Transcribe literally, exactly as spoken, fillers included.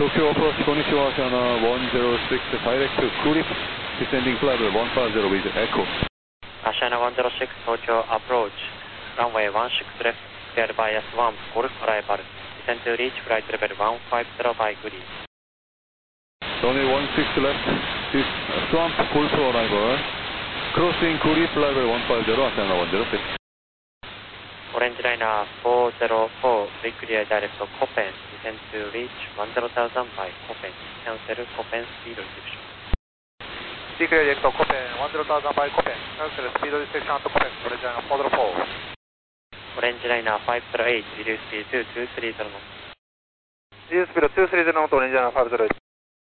Tokyo approach, Konnichiwa, Shana one zero six, direct to Kurip, descending flight level one five zero with Echo. Ashana one zero six, Tokyo approach, runway one six left, cleared by S one, Golf arrival, descend to reach flight level one five zero by Guri. Runway one six left, this Swamp, Golf arrival, crossing Kurip, level one five zero, Ashana one zero six. Orange liner four zero four, clear direct to Copen, descend to reach one zero thousand by Copen, cancel Copen speed restriction. Clear direct to Copen, one zero thousand by Copen, cancel speed restriction at Copen, orange liner four zero four. Orange liner five zero eight, reduce speed to two three zero knots. Reduce speed to two three zero knots, orange liner five zero eight.